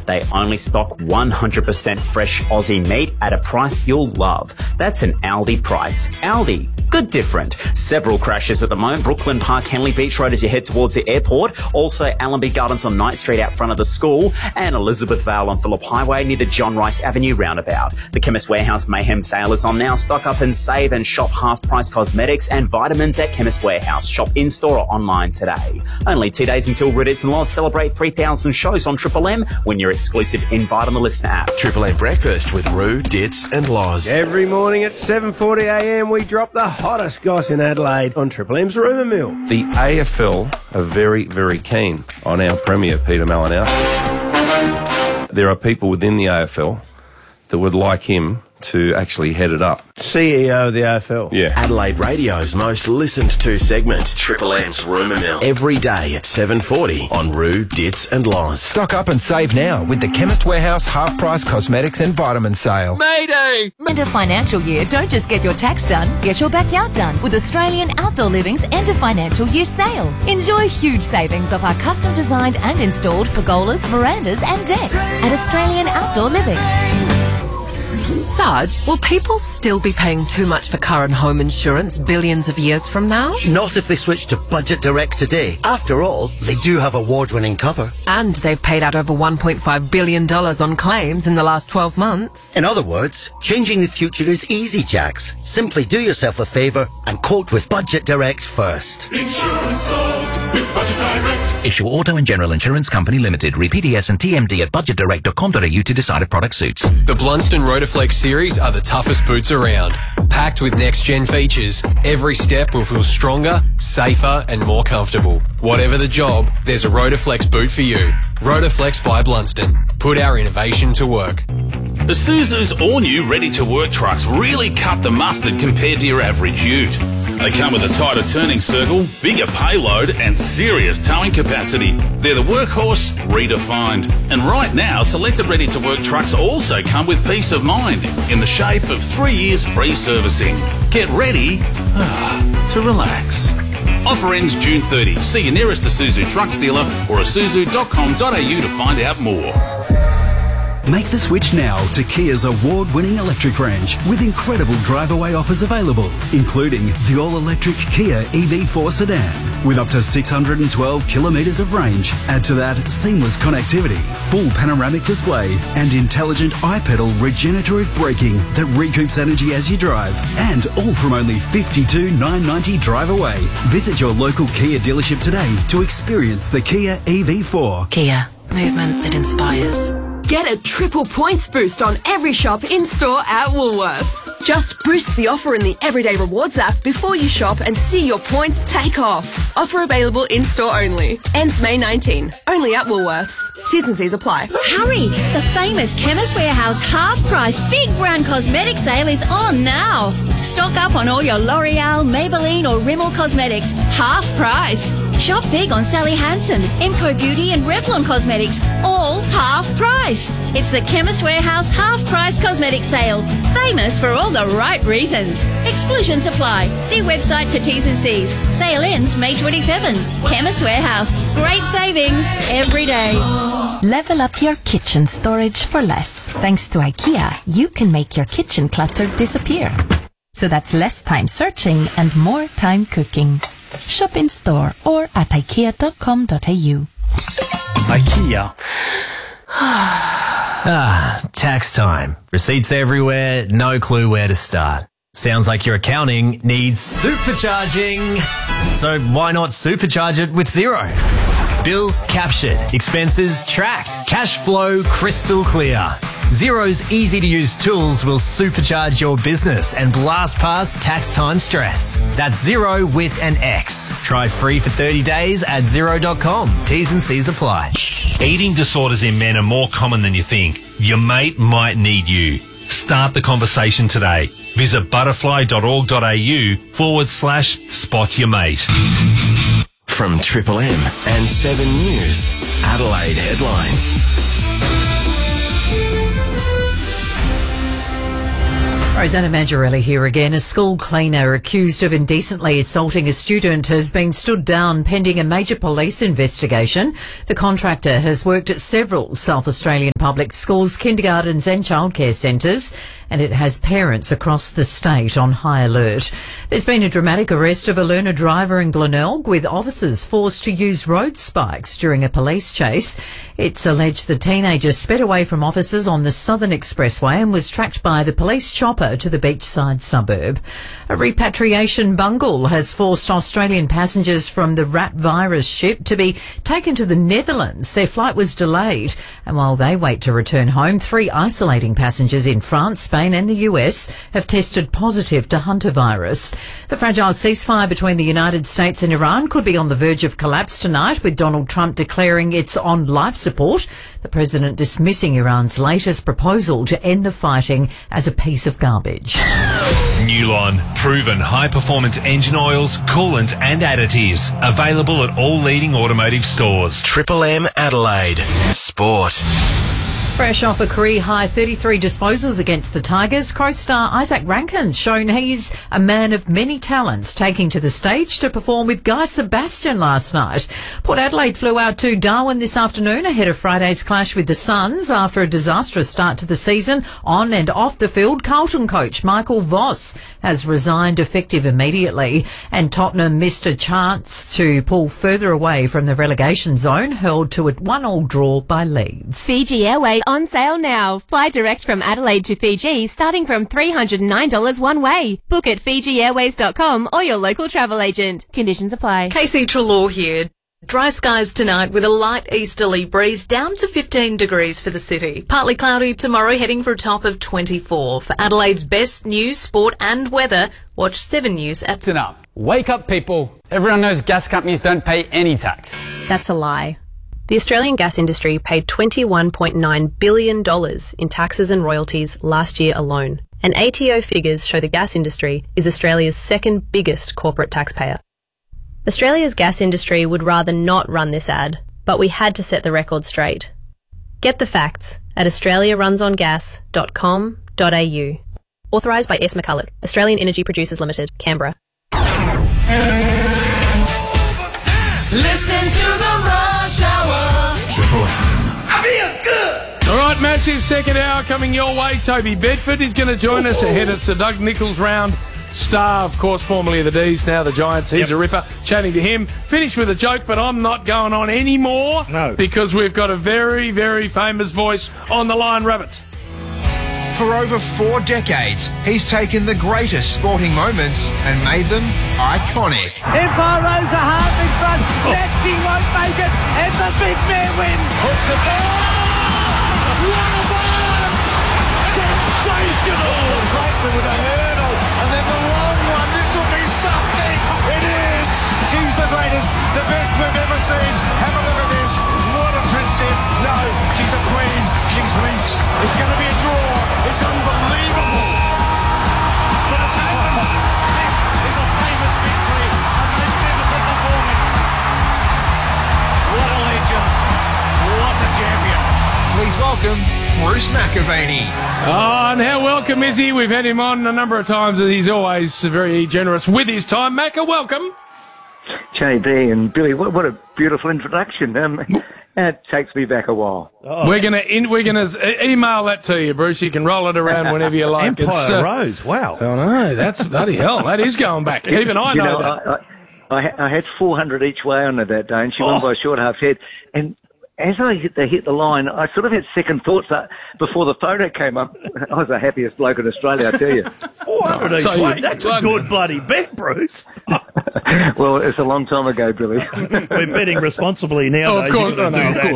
They only stock 100% fresh Aussie meat at a price you'll love. That's an Aldi price. Aldi. Good different. Several crashes at the moment. Brooklyn Park, Henley Beach Road as you head towards the airport. Also Allenby Gardens on Knight Street out front of the school. And Elizabeth Vale on Phillip Highway near the John Rice Avenue roundabout. The Chemist Warehouse Mayhem sale is on now. Stock up and save and shop half-price cosmetics and vitamins at Chemist Warehouse. Shop in-store or online today. Only 2 days until Reddits and Laws celebrate 3,000 shows on Triple M when your exclusive invite on the Listener app. Triple M Breakfast with Roo, Ditz and Loz. Every morning at 7:40am we drop the hottest goss in Adelaide on Triple M's Rumour Mill. The AFL are very, very keen on our Premier, Peter Malinowski. There are people within the AFL that would like him to actually head it up. CEO of the AFL. Yeah. Adelaide Radio's most listened to segment, Triple M's Rumour Mill. Every day at 7:40 on Roo, Ditz and Loz. Stock up and save now with the Chemist Warehouse half-price cosmetics and vitamin sale. Mayday! End of financial year, don't just get your tax done, get your backyard done with Australian Outdoor Living's end of financial year sale. Enjoy huge savings off our custom designed and installed pergolas, verandas and decks at Australian Outdoor Living. Sarge, will people still be paying too much for car and home insurance billions of years from now? Not if they switch to Budget Direct today. After all, they do have award-winning cover. And they've paid out over $1.5 billion on claims in the last 12 months. In other words, changing the future is easy, Jax. Simply do yourself a favour and quote with Budget Direct first. Insurance solved with Budget Direct. Issue Auto and General Insurance Company Limited. Read PDS and TMD at budgetdirect.com.au to decide if product suits. The Blunston Rotoflex series are the toughest boots around. Packed with next-gen features, every step will feel stronger, safer and more comfortable. Whatever the job, there's a Rotoflex boot for you. Rotoflex by Blunston. Put our innovation to work. Isuzu's all-new ready-to-work trucks really cut the mustard compared to your average ute. They come with a tighter turning circle, bigger payload and serious towing capacity. They're the workhorse redefined. And right now, selected ready-to-work trucks also come with peace of mind in the shape of 3 years free servicing. Get ready to relax. Offer ends June 30. See your nearest Isuzu trucks dealer or isuzu.com.au to find out more. Make the switch now to Kia's award-winning electric range with incredible drive-away offers available, including the all-electric Kia EV4 sedan with up to 612 kilometres of range. Add to that seamless connectivity, full panoramic display and intelligent iPedal regenerative braking that recoups energy as you drive, and all from only $52,990 drive away. Visit your local Kia dealership today to experience the Kia EV4. Kia, movement that inspires. Get a triple points boost on every shop in-store at Woolworths. Just boost the offer in the Everyday Rewards app before you shop and see your points take off. Offer available in-store only. Ends May 19. Only at Woolworths. T's and C's apply. Hurry! The famous Chemist Warehouse half-price big brand cosmetic sale is on now. Stock up on all your L'Oreal, Maybelline or Rimmel cosmetics. Half price. Shop big on Sally Hansen, Imco Beauty and Revlon Cosmetics. All half price. It's the Chemist Warehouse half-price cosmetic sale. Famous for all the right reasons. Exclusions apply. See website for T's and C's. Sale ends May 27. Chemist Warehouse. Great savings every day. Level up your kitchen storage for less. Thanks to IKEA, you can make your kitchen clutter disappear. So that's less time searching and more time cooking. Shop in store or at ikea.com.au. IKEA. Tax time. Receipts everywhere, no clue where to start. Sounds like your accounting needs supercharging. So why not supercharge it with Xero? Bills captured, expenses tracked, cash flow crystal clear. Xero's easy-to-use tools will supercharge your business and blast past tax time stress. That's Xero with an X. Try free for 30 days at Xero.com. T's and C's apply. Eating disorders in men are more common than you think. Your mate might need you. Start the conversation today. Visit butterfly.org.au/spot your mate. From Triple M and 7 News, Adelaide headlines. Rosanna Maggiorelli here again. A school cleaner accused of indecently assaulting a student has been stood down pending a major police investigation. The contractor has worked at several South Australian public schools, kindergartens and childcare centres, and it has parents across the state on high alert. There's been a dramatic arrest of a learner driver in Glenelg, with officers forced to use road spikes during a police chase. It's alleged the teenager sped away from officers on the Southern Expressway and was tracked by the police chopper to the beachside suburb. A repatriation bungle has forced Australian passengers from the rat virus ship to be taken to the Netherlands. Their flight was delayed, and while they wait to return home, 3 isolating passengers in France, Spain and the US have tested positive to Hunter virus. The fragile ceasefire between the United States and Iran could be on the verge of collapse tonight, with Donald Trump declaring it's on life support. The president dismissing Iran's latest proposal to end the fighting as a piece of garbage. Newline, proven high-performance engine oils, coolants and additives. Available at all leading automotive stores. Triple M Adelaide. Sport. Fresh off a career-high 33 disposals against the Tigers, Crow star Isaac Rankin's shown he's a man of many talents, taking to the stage to perform with Guy Sebastian last night. Port Adelaide flew out to Darwin this afternoon ahead of Friday's clash with the Suns after a disastrous start to the season. On and off the field, Carlton coach Michael Voss has resigned effective immediately, and Tottenham missed a chance to pull further away from the relegation zone, hurled to a 1-1 draw by Leeds. Fiji Airways on sale now. Fly direct from Adelaide to Fiji starting from $309 one way. Book at FijiAirways.com or your local travel agent. Conditions apply. Casey Trelaw here. Dry skies tonight with a light easterly breeze down to 15 degrees for the city. Partly cloudy tomorrow, heading for a top of 24. For Adelaide's best news, sport and weather, watch 7 News at... Listen up. Wake up, people. Everyone knows gas companies don't pay any tax. That's a lie. The Australian gas industry paid $21.9 billion in taxes and royalties last year alone. And ATO figures show the gas industry is Australia's second biggest corporate taxpayer. Australia's gas industry would rather not run this ad, but we had to set the record straight. Get the facts at australiarunsongas.com.au. Authorised by S. McCulloch, Australian Energy Producers Limited, Canberra. Listening to the Rush Hour. I feel good. All right, massive second hour coming your way. Toby Bedford is going to join us ahead at Sir Doug Nicholls round. Star, of course, formerly of the D's, now the Giants. He's a ripper. Chatting to him. Finished with a joke, but I'm not going on anymore. No. Because we've got a very, very famous voice on the line, Rabbits. For over 4 decades, he's taken the greatest sporting moments and made them iconic. Empire Rose a half in front. Lefty won't make it. And the big man wins. Hooks it. Oh! What a ball! Sensational! Franklin with a hurdle. And then the long one. This will be something. It is. She's the greatest. The best we've ever seen. Have a look at this. What a princess. No, she's a queen. She's Winx. It's going to be a draw. It's unbelievable. But it's happened. This is a famous victory. A magnificent performance. What a legend. What a champion. Please welcome Bruce McAvaney. Oh, and how welcome is he? We've had him on a number of times, and he's always very generous with his time. Macca, welcome. JB and Billy, what a beautiful introduction. It takes me back a while. Oh. We're gonna email that to you, Bruce. You can roll it around whenever you like. Empire Rose, wow. I know, that's bloody hell. That is going back. Even I know that. I had 400 each way on her that day, and she won by a short half head. And as they hit the line, I sort of had second thoughts before the photo came up. I was the happiest bloke in Australia, I tell you. 400 each way. That's a good bloody bet, Bruce. Well, it's a long time ago, Billy. We're betting responsibly nowadays. Of course.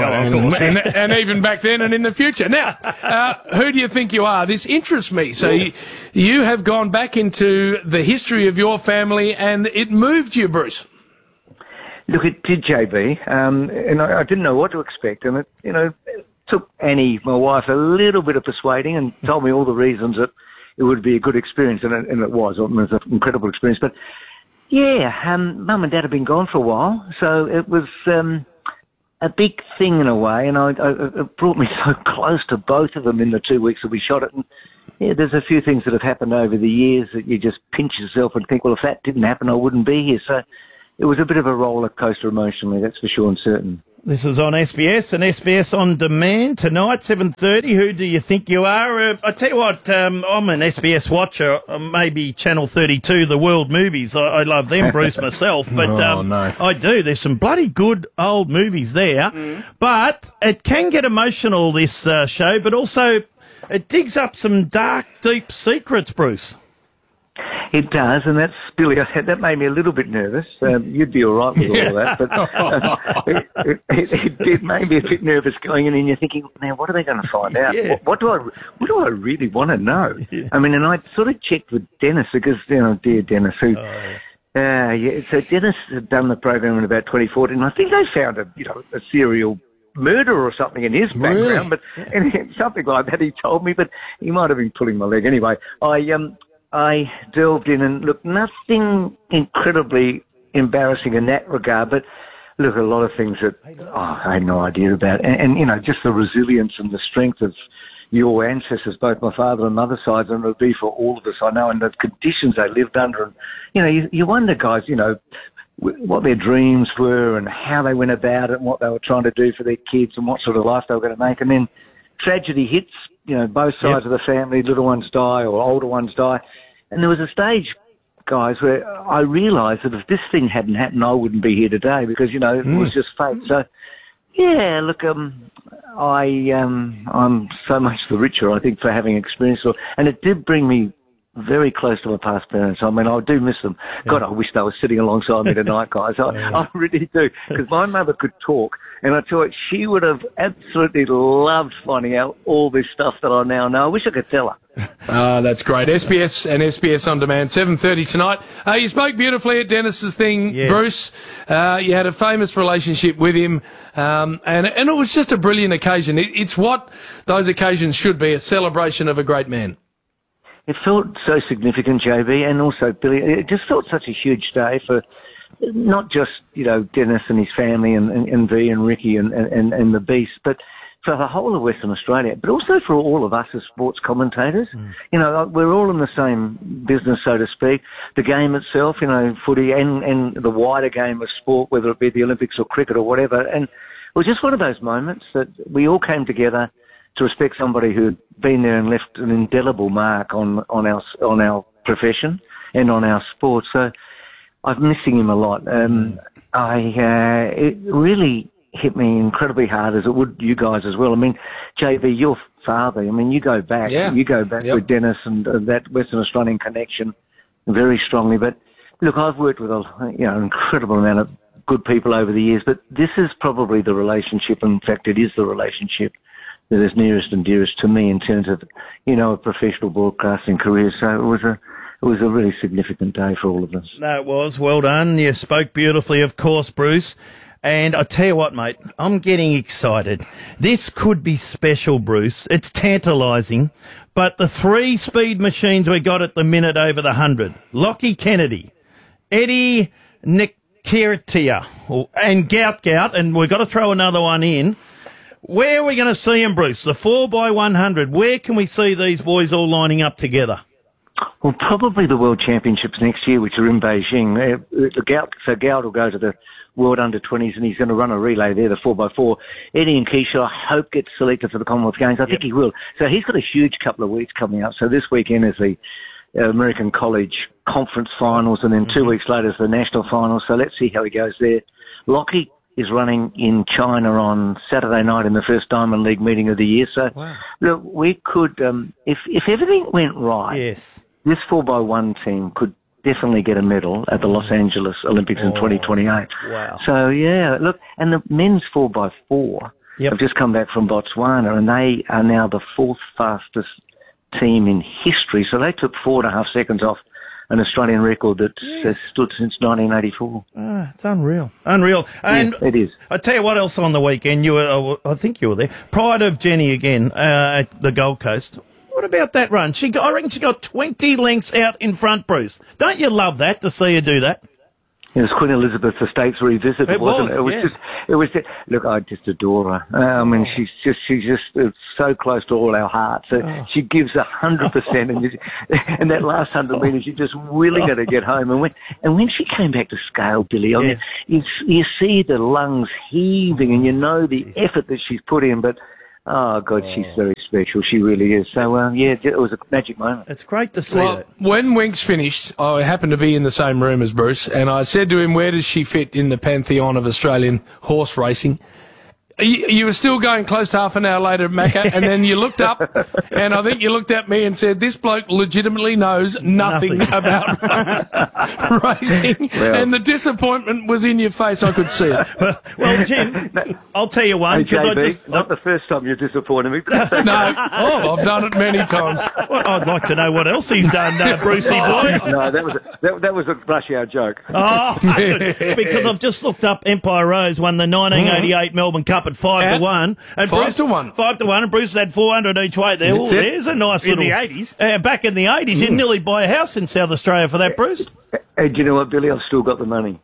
And even back then and in the future. Now, who do you think you are? This interests me. So you have gone back into the history of your family, and it moved you, Bruce. Look, it did, JB, and I didn't know what to expect, and it took Annie, my wife, a little bit of persuading, and told me all the reasons that it would be a good experience, and it was. It was an incredible experience. But yeah, Mum and Dad have been gone for a while, so it was a big thing in a way, and it brought me so close to both of them in the 2 weeks that we shot it. And yeah, there's a few things that have happened over the years that you just pinch yourself and think, well, if that didn't happen, I wouldn't be here. So it was a bit of a roller coaster emotionally, that's for sure and certain. This is on SBS and SBS On Demand tonight, 7:30. Who do you think you are? I tell you what, I'm an SBS watcher, maybe Channel 32, the world movies. I love them, Bruce, myself. But no. I do. There's some bloody good old movies there. But it can get emotional, this show, but also it digs up some dark, deep secrets, Bruce. It does, and that's, Billy, that made me a little bit nervous. You'd be all right with all of that, but it made me a bit nervous going in, and you're thinking, now, what are they going to find out? Yeah. What do I really want to know? Yeah. I mean, and I sort of checked with Dennis, because, dear Dennis, who... so Dennis had done the program in about 2014, and I think they found a serial murder or something in his background, but something like that he told me, but he might have been pulling my leg. Anyway, I delved in and look, nothing incredibly embarrassing in that regard, but look, a lot of things that I had no idea about. And just the resilience and the strength of your ancestors, both my father and mother's sides, and it would be for all of us, I know, and the conditions they lived under. And, you wonder, guys, what their dreams were and how they went about it and what they were trying to do for their kids and what sort of life they were going to make. And then tragedy hits, both sides of the family, little ones die or older ones die. And there was a stage, guys, where I realised that if this thing hadn't happened, I wouldn't be here today because, it was just fate. So, yeah, look, I'm so much the richer, I think, for having experienced it. And it did bring me very close to my past parents. I mean, I do miss them. Yeah. God, I wish they were sitting alongside me tonight, guys. I really do. Because my mother could talk, and I tell you, she would have absolutely loved finding out all this stuff that I now know. I wish I could tell her. That's great. SBS and SBS On Demand, 7:30 tonight. You spoke beautifully at Dennis's thing, yes. Bruce. You had a famous relationship with him, and it was just a brilliant occasion. It's what those occasions should be, a celebration of a great man. It felt so significant, JB, and also, Billy, it just felt such a huge day for not just, Dennis and his family and V and Ricky and the Beast, but for the whole of Western Australia, but also for all of us as sports commentators. We're all in the same business, so to speak. The game itself, footy and the wider game of sport, whether it be the Olympics or cricket or whatever. And it was just one of those moments that we all came together to respect somebody who had been there and left an indelible mark on our profession and on our sport. So I'm missing him a lot. It really hit me incredibly hard, as it would you guys as well. I mean, JB, your father, you go back. Yeah. You go back with Dennis and that Western Australian connection very strongly. But look, I've worked with an incredible amount of good people over the years, but this is probably the relationship. In fact, it is the relationship that is nearest and dearest to me in terms of, a professional broadcasting career. So it was a really significant day for all of us. No, it was. Well done. You spoke beautifully, of course, Bruce. And I tell you what, mate, I'm getting excited. This could be special, Bruce. It's tantalising. But the 3 speed machines we got at the minute over the 100, Lockie Kennedy, Eddie Nketiah, and Gout, and we've got to throw another one in. Where are we going to see them, Bruce? The 4x100. Where can we see these boys all lining up together? Well, probably the World Championships next year, which are in Beijing. Gout will go to the World Under-20s, and he's going to run a relay there, the 4x4. Eddie Nketiah, I hope, gets selected for the Commonwealth Games. I think he will. So he's got a huge couple of weeks coming up. So this weekend is the American College Conference Finals, and then 2 weeks later is the National Finals. So let's see how he goes there. Lockie is running in China on Saturday night in the first Diamond League meeting of the year. So, look, we could, if everything went right, this 4x1 team could definitely get a medal at the Los Angeles Olympics in 2028. Wow. So, yeah, look, and the men's 4x4 have just come back from Botswana, and they are now the 4th fastest team in history. So they took 4.5 seconds off an Australian record that has stood since 1984. It's unreal. Unreal. And it is. I tell you what else on the weekend. I think you were there. Pride of Jenny again at the Gold Coast. What about that run? I reckon she got 20 lengths out in front, Bruce. Don't you love that, to see her do that? It was Queen Elizabeth's Estates Revisited, wasn't it? It was just, look, I just adore her. I mean, she's just it's so close to all our hearts. She gives 100%, and that last 100 metres, you're just willing her to get home. And when she came back to scale, Billy, I mean, you see the lungs heaving, and you know the effort that she's put in, but oh, God, she's very special. She really is. So, it was a magic moment. It's great to see Well, when Winks finished, I happened to be in the same room as Bruce, and I said to him, where does she fit in the pantheon of Australian horse racing? You were still going close to half an hour later, Macca, and then you looked up, and I think you looked at me and said, this bloke legitimately knows nothing about racing, and the disappointment was in your face. I could see it. Well, Jim, I'll tell you one. Hey, JB, not the first time you disappointed me. No, I've done it many times. Well, I'd like to know what else he's done, Brucey boy. No, that was a rush hour joke. Oh, because I've just looked up Empire Rose won the 1988 Melbourne Cup at 5-1. And 5-1. 5-1, and Bruce had 400 each way there. That's There's a nice little... In the 80s. Back in the 80s, you'd nearly buy a house in South Australia for that, Bruce. Hey, do you know what, Billy? I've still got the money.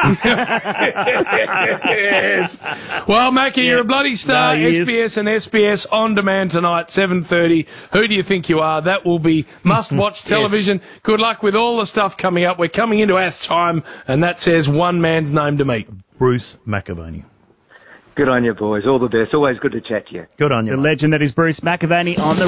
Yes. Well, Mackie, you're a bloody star. SBS and SBS On Demand tonight, 7:30. Who do you think you are? That will be must-watch television. Yes. Good luck with all the stuff coming up. We're coming into our time, and that says one man's name to me. Bruce McAvaney. Good on you, boys. All the best. Always good to chat to you. Good on you. The legend that is Bruce McAvaney on the